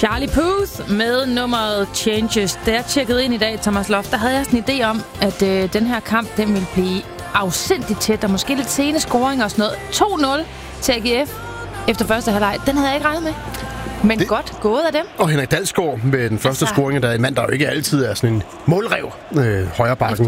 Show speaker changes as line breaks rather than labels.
Charlie Puth med nummeret Changes. Da jeg tjekkede ind i dag, Thomas Loft, der havde jeg sådan en idé om, at den her kamp, den ville blive afsindigt tæt, og måske lidt sene scoringer og sådan noget. 2-0 til AGF efter første halvleg. Den havde jeg ikke regnet med. Men det, godt gået af dem.
Og Henrik Dalsgaard med den første scoring, der er en mand, der jo ikke altid er sådan en målrev højre bakken.